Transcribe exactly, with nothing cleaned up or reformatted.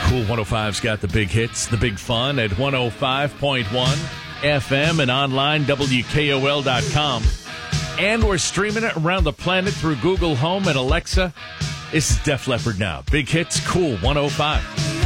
Cool one oh five's got the big hits, the big fun at one oh five point one F M and online, W K O L dot com. And we're streaming it around the planet through Google Home and Alexa. This is Def Leppard now. Big hits, Cool one oh five.